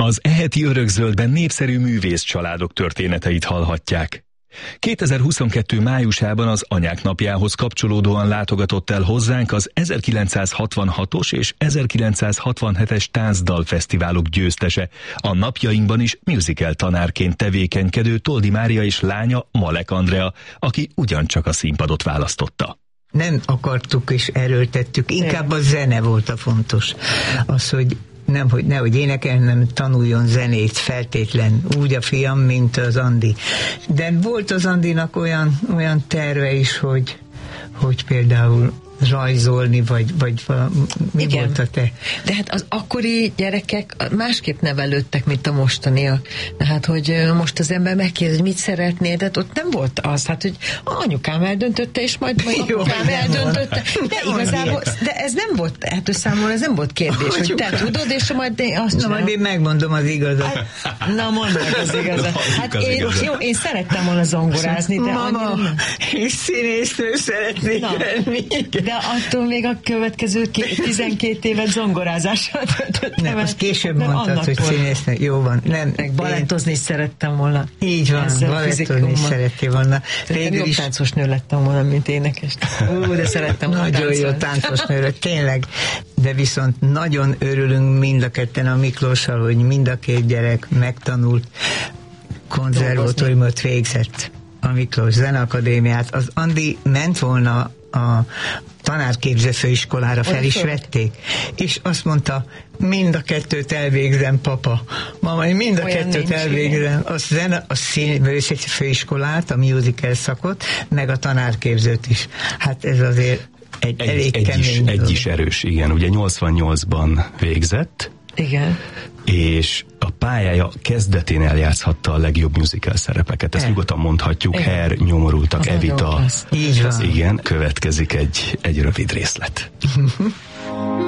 Az eheti örökzöldben népszerű művész családok történeteit hallhatják. 2022. májusában az Anyák napjához kapcsolódóan látogatott el hozzánk az 1966-os és 1967-es táncdalfesztiválok győztese, a napjainkban is musical tanárként tevékenykedő Toldi Mária és lánya Malek Andrea, aki ugyancsak a színpadot választotta. Nem akartuk és erőltettük, inkább a zene volt a fontos. Az, hogy nehogy énekelni, nem tanuljon zenét feltétlen úgy a fiam, mint az Andi. De volt az Andinak olyan terve is, hogy például rajzolni, vagy mi igen. volt a te? De hát az akkori gyerekek másképp nevelődtek, mint a mostaniak. Tehát, hogy most az ember megkérdezi, hogy mit szeretnél, de ott nem volt az, hát, hogy anyukám eldöntötte, és majd apukám eldöntötte. De igazából, de ez nem volt, hát számomra ez nem volt kérdés, hogy te tudod, és majd azt csinálom. Majd én megmondom az igazat. Na, mondd meg az igazat. Hát én szerettem volna zongorázni, de mama, és színésznő szeretnék lenni. De attól még a következő 12 évet zongorázással töltöttem. Nem, azt később mondtad, hogy színésznő. Jó van. Nem, meg balettozni is szerettem volna. Így van, balettozni is szerettél volna. Jobb táncos nő lettem volna, mint énekes. De szerettem volna nagyon jó táncos nő, tényleg. De viszont nagyon örülünk mind a ketten a Miklóssal, hogy mind a két gyerek megtanult, konzervatóriumot végzett, a Miklós Zeneakadémiát. Az Andi ment volna a tanárképző főiskolára, fel is vették, és azt mondta, mind a kettőt elvégzem, papa. Mama, én mind a olyan kettőt elvégzem. A színművészeti főiskolát, a musical szakot, meg a tanárképzőt is. Hát ez azért elég kemény. Egy is erős, igen. Ugye 88-ban végzett. Igen. És a pályája kezdetén eljátszhatta a legjobb musical szerepeket. Ezt nyugodtan mondhatjuk. Hair, Nyomorultak, Evita. Így van. Igen, következik egy rövid részlet.